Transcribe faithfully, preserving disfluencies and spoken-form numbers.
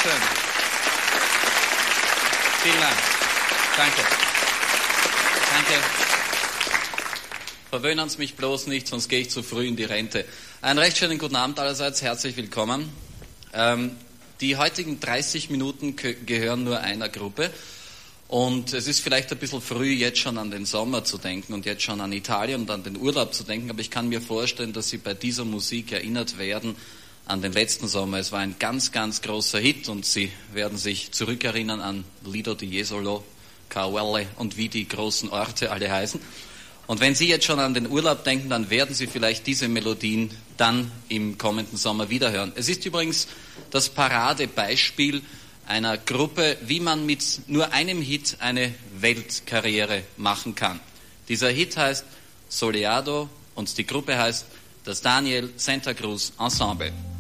schön. Vielen Dank. Danke. Danke. Verwöhnen Sie mich bloß nicht, sonst gehe ich zu früh in die Rente. Einen recht schönen guten Abend allerseits, herzlich willkommen. Ähm, die heutigen dreißig Minuten gehören nur einer Gruppe. Und es ist vielleicht ein bisschen früh, jetzt schon an den Sommer zu denken und jetzt schon an Italien und an den Urlaub zu denken, aber ich kann mir vorstellen, dass Sie bei dieser Musik erinnert werden an den letzten Sommer. Es war ein ganz, ganz großer Hit und Sie werden sich zurückerinnern an Lido di Jesolo, Caorle und wie die großen Orte alle heißen. Und wenn Sie jetzt schon an den Urlaub denken, dann werden Sie vielleicht diese Melodien dann im kommenden Sommer wiederhören. Es ist übrigens das Paradebeispiel einer Gruppe, wie man mit nur einem Hit eine Weltkarriere machen kann. Dieser Hit heißt Soleado und die Gruppe heißt das Daniel Santa Cruz Ensemble.